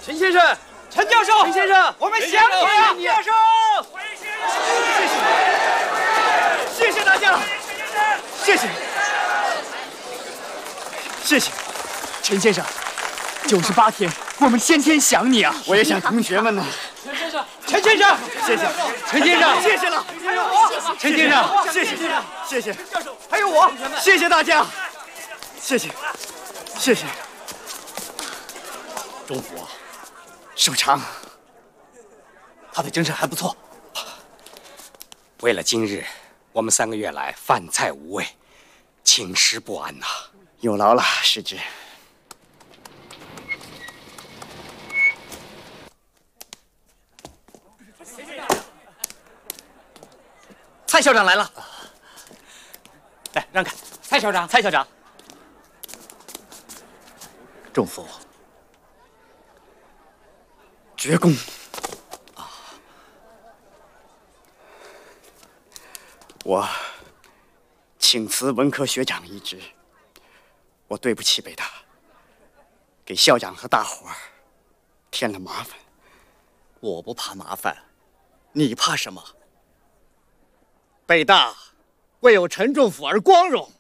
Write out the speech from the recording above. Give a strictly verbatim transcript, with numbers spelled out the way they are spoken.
陈先生，陈教授，陈先生，我们想你啊，陈教授。谢谢，谢谢大家，谢谢，谢谢，陈先生。九十八天，我们天天想你啊！ 我也想同学们呢。 陈先生，陈先生，谢谢，陈先生， 谢谢了。 还有我， 陈先生，谢谢，谢谢， 教授，还有我， 谢谢大家，谢谢，谢谢。 钟府啊， 首长， 他的精神还不错。为了今日，我们三个月来饭菜无味，寝食不安呐、啊。 有劳了，师侄。 蔡校长来了， 来让开。 蔡校长，蔡校长。 仲甫，绝功啊！我请辞文科学长一职，我对不起北大，给校长和大伙儿添了麻烦。 我不怕麻烦，你怕什么？北大为有陈仲甫而光荣，